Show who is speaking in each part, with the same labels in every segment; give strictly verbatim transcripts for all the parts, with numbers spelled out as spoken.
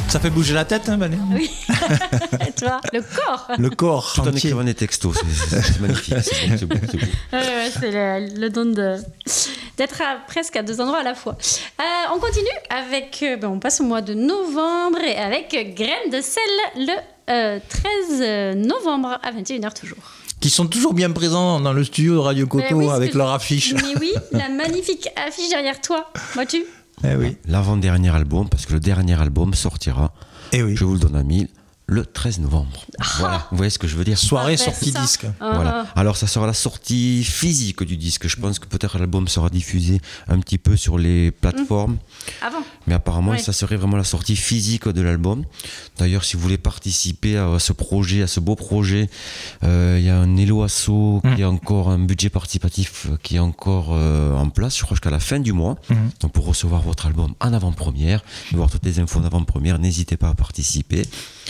Speaker 1: Ça fait bouger la tête, hein, Valérie?
Speaker 2: Oui. Tu vois, le corps.
Speaker 1: Le corps.
Speaker 3: Tout en
Speaker 1: entier.
Speaker 3: écrivant des textos, c'est, c'est magnifique, c'est, c'est beau, c'est beau.
Speaker 2: Ouais, ouais, c'est le, le don de, d'être à, presque à deux endroits à la fois. Euh, on continue avec, euh, ben on passe au mois de novembre et avec Graines de sel le euh, treize novembre à vingt et une heures toujours.
Speaker 1: Qui sont toujours bien présents dans le studio de Radio Coteau
Speaker 2: oui,
Speaker 1: avec
Speaker 2: que-
Speaker 1: leur affiche.
Speaker 2: Mais oui, la magnifique affiche derrière toi, vois-tu?
Speaker 1: Eh oui.
Speaker 3: L'avant-dernier album, parce que le dernier album sortira,
Speaker 1: Eh oui.
Speaker 3: je vous le donne à mille, le treize novembre. Voilà, vous voyez ce que je veux dire?
Speaker 1: Soirée
Speaker 2: Parfait,
Speaker 1: sortie
Speaker 2: ça.
Speaker 1: disque.
Speaker 2: Ah,
Speaker 3: Voilà.
Speaker 2: ah.
Speaker 3: Alors ça sera la sortie physique du disque. Je pense que peut-être l'album sera diffusé un petit peu sur les plateformes.
Speaker 2: Avant.
Speaker 3: Mais apparemment,
Speaker 2: Ouais.
Speaker 3: ça serait vraiment la sortie physique de l'album. D'ailleurs, si vous voulez participer à ce projet, à ce beau projet, euh, il y a un Hello Asso
Speaker 1: Mm.
Speaker 3: qui a encore un budget participatif qui est encore euh, en place, je crois jusqu'à la fin du mois.
Speaker 1: Mm.
Speaker 3: Donc pour recevoir votre album en avant-première, et voir toutes les infos en avant-première, n'hésitez pas à participer.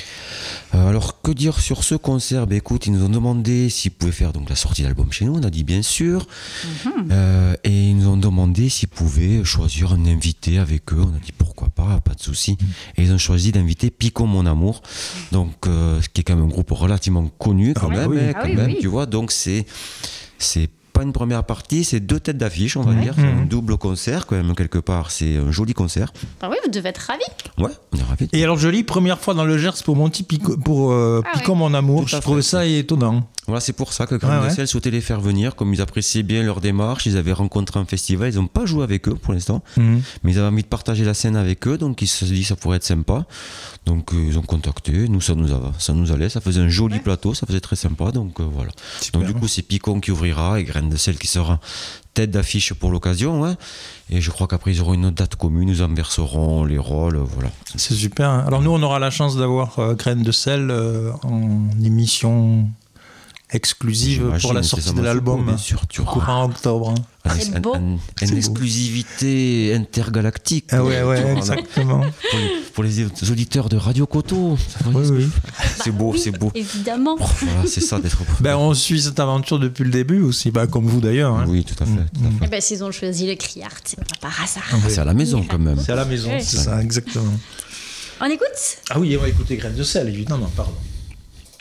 Speaker 3: Euh, alors, que dire sur ce concert? Ben, écoute, ils nous ont demandé s'ils pouvaient faire donc, la sortie d'album chez nous. On a dit bien sûr.
Speaker 2: Mm-hmm.
Speaker 3: Euh, et ils nous ont demandé s'ils pouvaient choisir un invité avec eux. On a dit pourquoi pas, pas de souci. Et ils ont choisi d'inviter Pico Mon Amour, donc, euh, qui est quand même un groupe relativement connu, quand
Speaker 1: Ah
Speaker 3: même.
Speaker 1: oui.
Speaker 3: hein,
Speaker 2: Ah
Speaker 3: quand
Speaker 2: oui,
Speaker 3: même,
Speaker 2: oui.
Speaker 3: tu vois. Donc, c'est. c'est pas une première partie, c'est deux têtes d'affiche, on va
Speaker 1: Ouais.
Speaker 3: dire. C'est un
Speaker 1: Mhm.
Speaker 3: double concert, quand même, quelque part. C'est un joli concert.
Speaker 2: Ah oui, vous devez être ravis.
Speaker 3: Ouais, on est ravis.
Speaker 1: Et alors, joli, première fois dans le Gers pour Monty Pico, pour euh,
Speaker 2: Ah
Speaker 1: Pico
Speaker 2: ouais.
Speaker 1: Mon Amour.
Speaker 3: Tout à
Speaker 1: Je trouvais
Speaker 3: fait.
Speaker 1: ça étonnant.
Speaker 3: Voilà, c'est pour ça que Graines
Speaker 1: Ouais,
Speaker 3: de
Speaker 1: ouais.
Speaker 3: Sel souhaitait les faire venir, comme ils appréciaient bien leur démarche, ils avaient rencontré un festival, ils n'ont pas joué avec eux pour l'instant,
Speaker 1: Mhm.
Speaker 3: mais ils avaient envie de partager la scène avec eux, donc ils se sont dit que ça pourrait être sympa. Donc euh, ils ont contacté, nous ça nous, a, ça nous allait, ça faisait un joli
Speaker 2: Ouais.
Speaker 3: plateau, ça faisait très sympa, donc euh, voilà.
Speaker 1: Super.
Speaker 3: Donc du coup c'est Picon qui ouvrira et Graines de Sel qui sera tête d'affiche pour l'occasion, ouais. Et je crois qu'après ils auront une autre date commune, nous inverserons les rôles, euh, voilà.
Speaker 1: C'est super. hein. Alors, nous, on aura la chance d'avoir euh, Graines de sel euh, en émission exclusive
Speaker 3: J'imagine,
Speaker 1: pour la
Speaker 3: c'est
Speaker 1: sortie
Speaker 3: ça,
Speaker 1: de
Speaker 3: moi,
Speaker 1: l'album.
Speaker 3: bien sûr, tu vois.
Speaker 1: Courant octobre. hein.
Speaker 3: Un-
Speaker 2: C'est
Speaker 3: un-
Speaker 2: beau.
Speaker 3: un-
Speaker 1: C'est
Speaker 3: une
Speaker 1: beau.
Speaker 3: exclusivité intergalactique.
Speaker 1: Ah ouais,
Speaker 3: Tu
Speaker 1: ouais,
Speaker 3: vois, là,
Speaker 1: exactement.
Speaker 3: pour, les, pour les auditeurs de Radio Coteau.
Speaker 1: Oui, oui.
Speaker 3: C'est beau, c'est beau.
Speaker 2: Évidemment.
Speaker 3: Voilà, c'est ça d'être.
Speaker 1: Ben, on suit cette aventure depuis le début aussi, bah, comme vous d'ailleurs. hein.
Speaker 3: Oui, tout à fait.
Speaker 1: Mm,
Speaker 3: tout à fait.
Speaker 2: Eh ben, s'ils ont choisi le Criart, c'est pas par hasard.
Speaker 1: Ah,
Speaker 3: C'est à la maison quand même.
Speaker 1: C'est à la maison,
Speaker 2: Ouais.
Speaker 1: c'est ça, exactement.
Speaker 2: On écoute?
Speaker 1: Ah oui, on va écouter Graines de sel, évidemment, pardon.